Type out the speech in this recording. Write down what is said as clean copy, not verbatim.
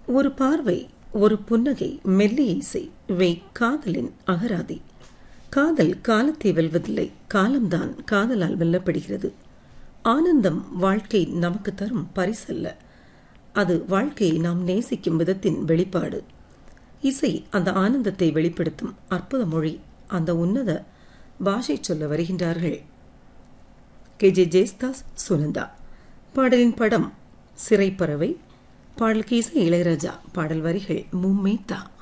ஒரு பார்வை, ஒரு புன்னகை, மெல்லிய இசை இவை காதலின் அகராதி. காதல் காலத்தை வெல்வதில்லை, காலம்தான் காதலால் வெல்லப்படுகிறது. ஆனந்தம் வாழ்க்கை நமக்கு தரும் பரிசல்ல, அது வாழ்க்கையை நாம் நேசிக்கும் விதத்தின் வெளிப்பாடு. இசை அந்த ஆனந்தத்தை வெளிப்படுத்தும் அற்புத மொழி. அந்த உன்னத பாஷை சொல்ல வருகின்றார்கள் KJ ஜேசுதாஸ், சுனந்தா. பாடலின் படம் சிறைப்பறவை. பாடலுக்கு இசை இளையராஜா. பாடல் வரிகள் மும்மேத்தா.